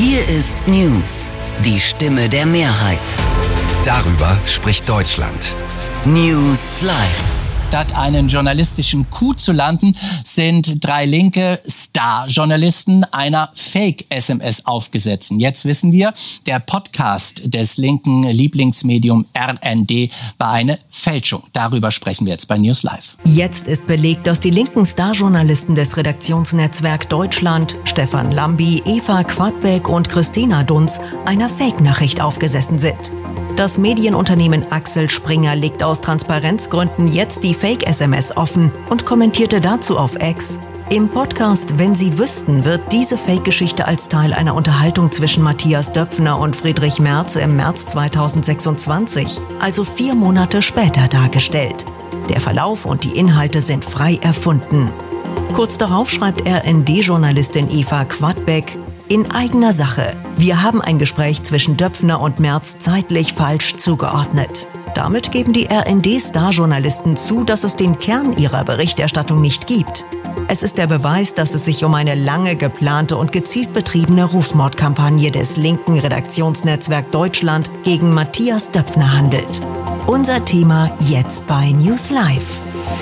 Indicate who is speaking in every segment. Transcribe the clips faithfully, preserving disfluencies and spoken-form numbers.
Speaker 1: Hier ist News, die Stimme der Mehrheit.
Speaker 2: Darüber spricht Deutschland.
Speaker 1: News Live.
Speaker 3: Statt einen journalistischen Coup zu landen, sind drei linke Star-Journalisten einer Fake-S M S aufgesetzt. Jetzt wissen wir, der Podcast des linken Lieblingsmedium R N D war eine Fälschung. Darüber sprechen wir jetzt bei News Live.
Speaker 4: Jetzt ist belegt, dass die linken Star-Journalisten des Redaktionsnetzwerk Deutschland, Stefan Lambi, Eva Quadbeck und Christina Dunz, einer Fake-Nachricht aufgesessen sind. Das Medienunternehmen Axel Springer legt aus Transparenzgründen jetzt die Fake-S M S offen und kommentierte dazu auf X: Im Podcast Wenn Sie wüssten, wird diese Fake-Geschichte als Teil einer Unterhaltung zwischen Matthias Döpfner und Friedrich Merz im März zweitausendsechsundzwanzig, also vier Monate später, dargestellt. Der Verlauf und die Inhalte sind frei erfunden. Kurz darauf schreibt R N D-Journalistin Eva Quadbeck: In eigener Sache. Wir haben ein Gespräch zwischen Döpfner und Merz zeitlich falsch zugeordnet. Damit geben die R N D-Star-Journalisten zu, dass es den Kern ihrer Berichterstattung nicht gibt. Es ist der Beweis, dass es sich um eine lange geplante und gezielt betriebene Rufmordkampagne des linken Redaktionsnetzwerk Deutschland gegen Matthias Döpfner handelt. Unser Thema jetzt bei News Live.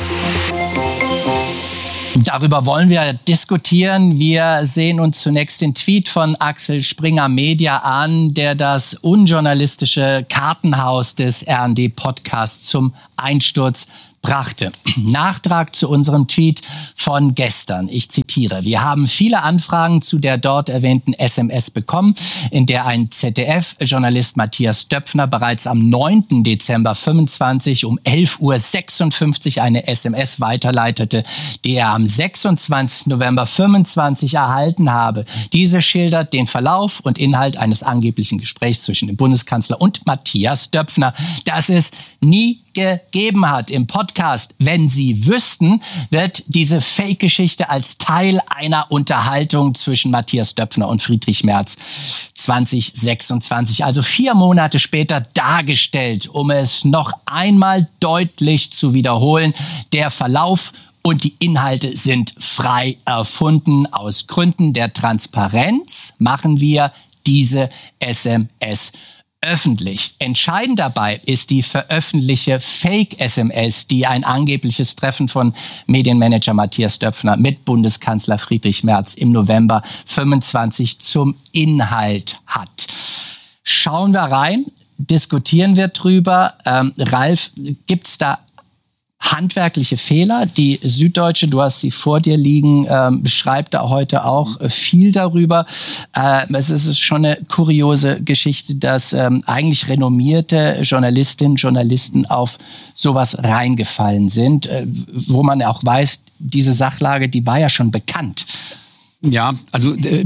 Speaker 3: Darüber wollen wir diskutieren. Wir sehen uns zunächst den Tweet von Axel Springer Media an, der das unjournalistische Kartenhaus des R N D-Podcasts zum Einsturz brachte. Nachtrag zu unserem Tweet von gestern. Ich zitiere: Wir haben viele Anfragen zu der dort erwähnten S M S bekommen, in der ein Z D F-Journalist Matthias Döpfner bereits am neunten Dezember fünfundzwanzig um elf Uhr sechsundfünfzig eine S M S weiterleitete, die er am sechsundzwanzigsten November fünfundzwanzig erhalten habe. Diese schildert den Verlauf und Inhalt eines angeblichen Gesprächs zwischen dem Bundeskanzler und Matthias Döpfner, das es nie gegeben hat. Im Podcast Wenn Sie wüssten, wird diese Fake-Geschichte als Teil einer Unterhaltung zwischen Matthias Döpfner und Friedrich Merz zwanzig sechsundzwanzig, also vier Monate später, dargestellt, um es noch einmal deutlich zu wiederholen. Der Verlauf und die Inhalte sind frei erfunden. Aus Gründen der Transparenz machen wir diese S M S öffentlich. Entscheidend dabei ist die veröffentlichte Fake-S M S, die ein angebliches Treffen von Medienmanager Matthias Döpfner mit Bundeskanzler Friedrich Merz im November fünfundzwanzig zum Inhalt hat. Schauen wir rein, diskutieren wir drüber. Ähm, Ralf, gibt's da handwerkliche Fehler? Die Süddeutsche, du hast sie vor dir liegen, ähm, beschreibt da heute auch äh, viel darüber. Äh, es ist schon eine kuriose Geschichte, dass ähm, eigentlich renommierte Journalistinnen und Journalisten auf sowas reingefallen sind, äh, wo man ja auch weiß, diese Sachlage, die war ja schon bekannt.
Speaker 5: Ja, also äh,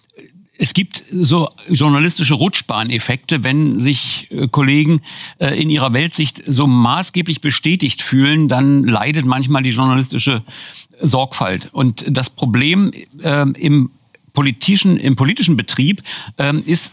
Speaker 5: es gibt so journalistische Rutschbahneffekte, wenn sich äh, Kollegen äh, in ihrer Weltsicht so maßgeblich bestätigt fühlen, dann leidet manchmal die journalistische Sorgfalt. Und das Problem äh, im politischen, im politischen Betrieb äh, ist,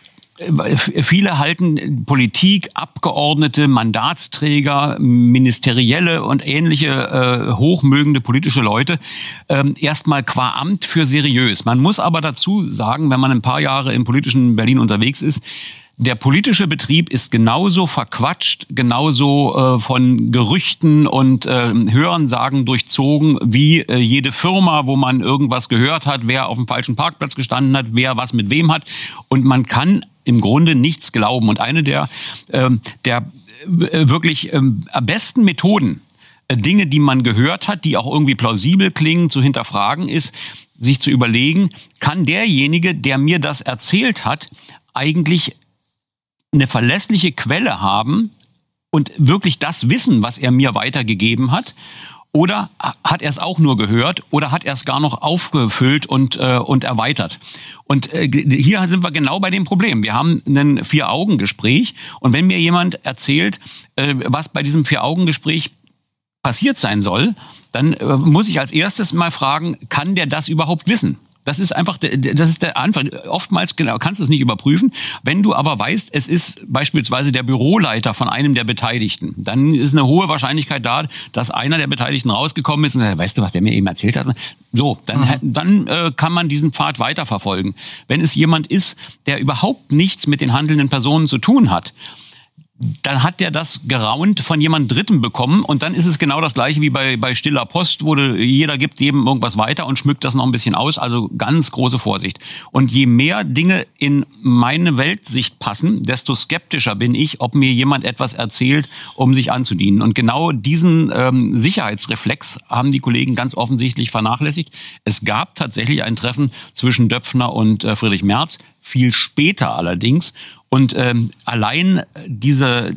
Speaker 5: viele halten Politik, Abgeordnete, Mandatsträger, Ministerielle und ähnliche äh, hochmögende politische Leute äh, erstmal qua Amt für seriös. Man muss aber dazu sagen, wenn man ein paar Jahre im politischen Berlin unterwegs ist, der politische Betrieb ist genauso verquatscht, genauso äh, von Gerüchten und äh, Hörensagen durchzogen wie äh, jede Firma, wo man irgendwas gehört hat, wer auf dem falschen Parkplatz gestanden hat, wer was mit wem hat. Und man kann im Grunde nichts glauben. Und eine der, äh, der äh, wirklich äh, besten Methoden, äh, Dinge, die man gehört hat, die auch irgendwie plausibel klingen, zu hinterfragen, ist, sich zu überlegen, kann derjenige, der mir das erzählt hat, eigentlich eine verlässliche Quelle haben und wirklich das wissen, was er mir weitergegeben hat? Oder hat er es auch nur gehört oder hat er es gar noch aufgefüllt und äh, und erweitert? Und äh, hier sind wir genau bei dem Problem. Wir haben ein Vier-Augen-Gespräch und wenn mir jemand erzählt, äh, was bei diesem Vier-Augen-Gespräch passiert sein soll, dann äh, muss ich als erstes mal fragen, kann der das überhaupt wissen? Das ist einfach, das ist der Anfang. Oftmals genau, kannst du es nicht überprüfen. Wenn du aber weißt, es ist beispielsweise der Büroleiter von einem der Beteiligten, dann ist eine hohe Wahrscheinlichkeit da, dass einer der Beteiligten rausgekommen ist und sagt, weißt du, was der mir eben erzählt hat? So, dann, mhm. dann äh, kann man diesen Pfad weiterverfolgen. Wenn es jemand ist, der überhaupt nichts mit den handelnden Personen zu tun hat, dann hat der das geraunt von jemand Dritten bekommen und dann ist es genau das Gleiche wie bei, bei stiller Post, wo jeder gibt jedem irgendwas weiter und schmückt das noch ein bisschen aus, also ganz große Vorsicht. Und je mehr Dinge in meine Weltsicht passen, desto skeptischer bin ich, ob mir jemand etwas erzählt, um sich anzudienen. Und genau diesen ähm, Sicherheitsreflex haben die Kollegen ganz offensichtlich vernachlässigt. Es gab tatsächlich ein Treffen zwischen Döpfner und äh, Friedrich Merz, viel später allerdings. Und ähm, allein diese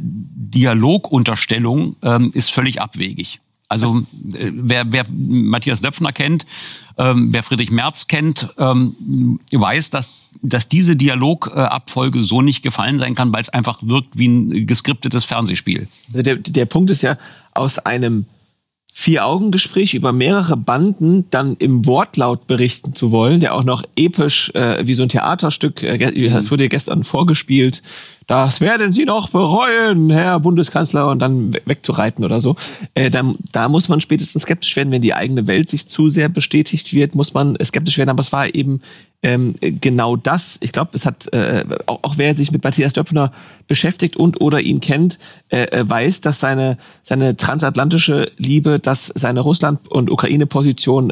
Speaker 5: Dialogunterstellung ähm, ist völlig abwegig. Also äh, wer, wer Matthias Döpfner kennt, ähm, wer Friedrich Merz kennt, ähm, weiß, dass, dass diese Dialogabfolge so nicht gefallen sein kann, weil es einfach wirkt wie ein geskriptetes Fernsehspiel.
Speaker 6: Also der, der Punkt ist ja, aus einem Vier-Augen-Gespräch über mehrere Banden dann im Wortlaut berichten zu wollen, der auch noch episch äh, wie so ein Theaterstück, äh, das wurde gestern vorgespielt, das werden Sie noch bereuen, Herr Bundeskanzler, und dann wegzureiten oder so. Äh, da, da muss man spätestens skeptisch werden, wenn die eigene Welt sich zu sehr bestätigt wird, muss man skeptisch werden. Aber es war eben ähm, genau das. Ich glaube, es hat äh, auch, auch wer sich mit Matthias Döpfner beschäftigt und oder ihn kennt, äh, weiß, dass seine seine transatlantische Liebe, dass seine Russland- und Ukraine-Position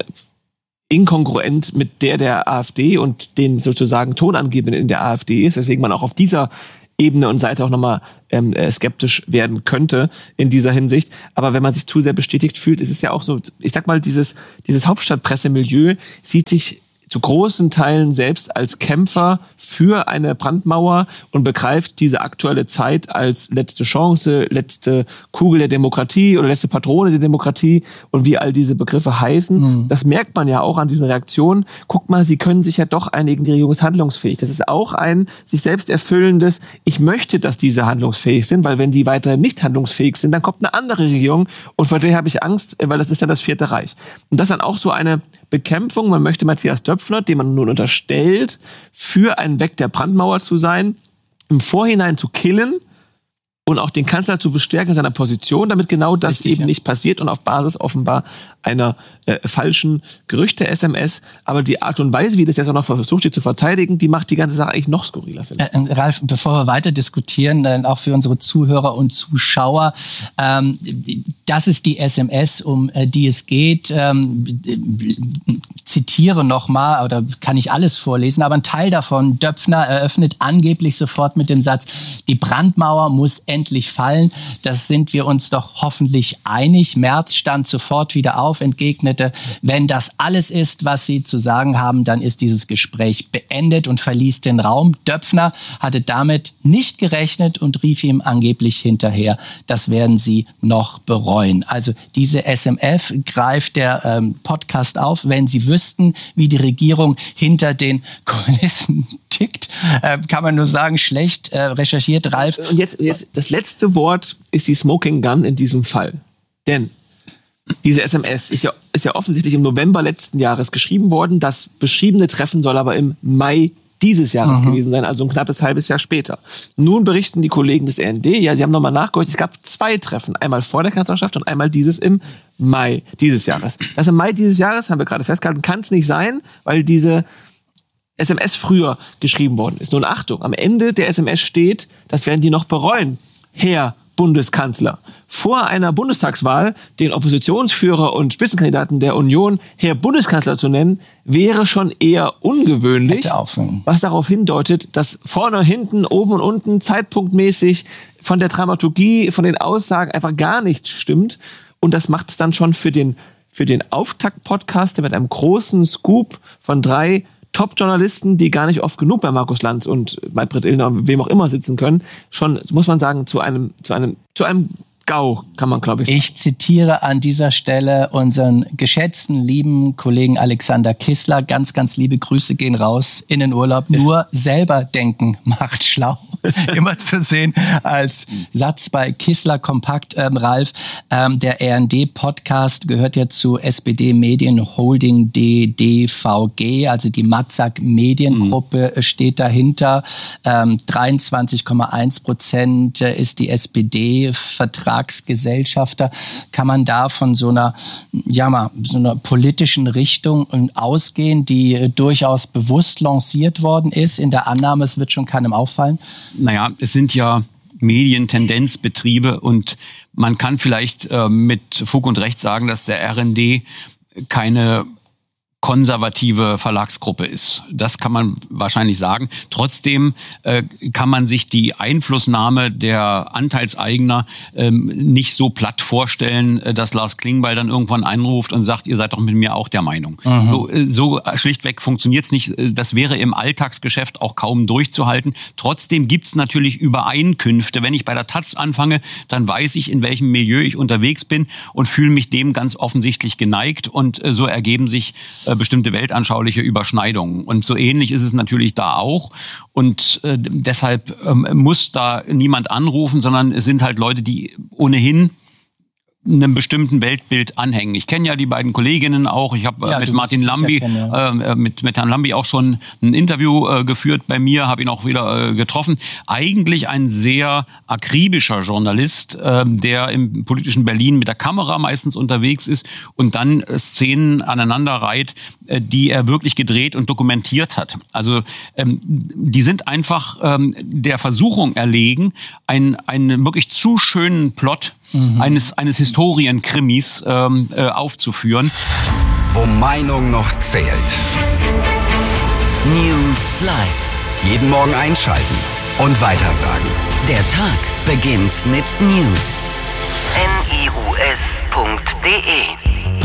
Speaker 6: inkongruent mit der der AfD und den sozusagen Tonangebenden in der AfD ist, weswegen man auch auf dieser Ebene und Seite auch nochmal ähm, skeptisch werden könnte in dieser Hinsicht. Aber wenn man sich zu sehr bestätigt fühlt, ist es ja auch so, ich sag mal, dieses, dieses Hauptstadtpressemilieu sieht sich zu großen Teilen selbst als Kämpfer für eine Brandmauer und begreift diese aktuelle Zeit als letzte Chance, letzte Kugel der Demokratie oder letzte Patrone der Demokratie und wie all diese Begriffe heißen. Mhm. Das merkt man ja auch an diesen Reaktionen. Guckt mal, sie können sich ja doch einigen, die Regierung ist handlungsfähig. Das ist auch ein sich selbst erfüllendes, ich möchte, dass diese handlungsfähig sind, weil wenn die weiter nicht handlungsfähig sind, dann kommt eine andere Regierung und vor der habe ich Angst, weil das ist dann das Vierte Reich. Und das ist dann auch so eine Bekämpfung. Man möchte Matthias Döpfner, dem man nun unterstellt, für einen Weg der Brandmauer zu sein, im Vorhinein zu killen und auch den Kanzler zu bestärken in seiner Position, damit genau das Richtig, eben ja. nicht passiert und auf Basis offenbar einer äh, falschen Gerüchte-S M S. Aber die Art und Weise, wie das jetzt auch noch versucht wird zu verteidigen, die macht die ganze Sache eigentlich noch skurriler, finde ich.
Speaker 3: Äh, Ralf, bevor wir weiter diskutieren, äh, auch für unsere Zuhörer und Zuschauer, ähm, das ist die S M S, um äh, die es geht. Ähm, zitiere nochmal, oder kann ich alles vorlesen, aber ein Teil davon, Döpfner eröffnet angeblich sofort mit dem Satz, die Brandmauer muss endlich fallen. Das sind wir uns doch hoffentlich einig. Merz stand sofort wieder auf, entgegnete, wenn das alles ist, was Sie zu sagen haben, dann ist dieses Gespräch beendet und verließ den Raum. Döpfner hatte damit nicht gerechnet und rief ihm angeblich hinterher, das werden Sie noch bereuen. Also diese S M F greift der ähm, Podcast auf, wenn Sie wüssten, wie die Regierung hinter den Kulissen tickt, äh, kann man nur sagen, schlecht äh, recherchiert, Ralf.
Speaker 6: Und jetzt, jetzt das letzte Wort ist die Smoking Gun in diesem Fall. Denn diese S M S ist ja, ist ja offensichtlich im November letzten Jahres geschrieben worden. Das beschriebene Treffen soll aber im Mai dieses Jahres mhm. gewesen sein, also ein knappes halbes Jahr später. Nun berichten die Kollegen des R N D, ja, sie haben nochmal nachgeholt, es gab zwei Treffen, einmal vor der Kanzlerschaft und einmal dieses im Mai dieses Jahres. Das im Mai dieses Jahres, haben wir gerade festgehalten, kann es nicht sein, weil diese S M S früher geschrieben worden ist. Nun Achtung, am Ende der S M S steht, das werden die noch bereuen, Herr Bundeskanzler. Vor einer Bundestagswahl den Oppositionsführer und Spitzenkandidaten der Union Herr Bundeskanzler zu nennen, wäre schon eher ungewöhnlich, was darauf hindeutet, dass vorne, hinten, oben und unten zeitpunktmäßig von der Dramaturgie, von den Aussagen einfach gar nichts stimmt. Und das macht es dann schon für den, für den Auftakt-Podcast, der mit einem großen Scoop von drei Top-Journalisten, die gar nicht oft genug bei Markus Lanz und Maybrit Illner und wem auch immer sitzen können, schon, muss man sagen, zu einem, zu einem, zu einem GAU, kann man, glaube ich, sagen.
Speaker 3: Ich zitiere an dieser Stelle unseren geschätzten, lieben Kollegen Alexander Kissler. Ganz, ganz liebe Grüße gehen raus in den Urlaub. Nur selber denken macht schlau. immer zu sehen als Satz bei Kissler Kompakt, ähm, Ralf. Ähm, der R N D-Podcast gehört ja zu S B D Medien Holding D D V G, also die Matzak Mediengruppe mhm. steht dahinter. Ähm, dreiundzwanzig Komma eins Prozent ist die S P D Vertragsgesellschafter. Kann man da von so einer, ja mal, so einer politischen Richtung ausgehen, die durchaus bewusst lanciert worden ist, in der Annahme, es wird schon keinem auffallen?
Speaker 5: Naja, es sind ja Medientendenzbetriebe und man kann vielleicht äh, mit Fug und Recht sagen, dass der R N D keine konservative Verlagsgruppe ist. Das kann man wahrscheinlich sagen. Trotzdem äh, kann man sich die Einflussnahme der Anteilseigner ähm, nicht so platt vorstellen, äh, dass Lars Klingbeil dann irgendwann einruft und sagt, ihr seid doch mit mir auch der Meinung. Mhm. So, äh, so schlichtweg funktioniert's nicht. Das wäre im Alltagsgeschäft auch kaum durchzuhalten. Trotzdem gibt's natürlich Übereinkünfte. Wenn ich bei der Taz anfange, dann weiß ich, in welchem Milieu ich unterwegs bin und fühle mich dem ganz offensichtlich geneigt. Und äh, so ergeben sich äh, bestimmte weltanschauliche Überschneidungen. Und so ähnlich ist es natürlich da auch. Und äh, deshalb ähm, muss da niemand anrufen, sondern es sind halt Leute, die ohnehin einem bestimmten Weltbild anhängen. Ich kenne ja die beiden Kolleginnen auch. Ich habe ja, mit Martin Lambi, kennen, ja. äh, mit, mit Herrn Lambi auch schon ein Interview äh, geführt bei mir, habe ihn auch wieder äh, getroffen. Eigentlich ein sehr akribischer Journalist, äh, der im politischen Berlin mit der Kamera meistens unterwegs ist und dann äh, Szenen aneinander reiht, äh, die er wirklich gedreht und dokumentiert hat. Also ähm, die sind einfach ähm, der Versuchung erlegen, einen, einen wirklich zu schönen Plot Mhm. eines eines Historienkrimis ähm, äh, aufzuführen.
Speaker 2: Wo Meinung noch zählt.
Speaker 1: News Live.
Speaker 2: Jeden Morgen einschalten und weitersagen.
Speaker 1: Der Tag beginnt mit News. N I U S punkt D E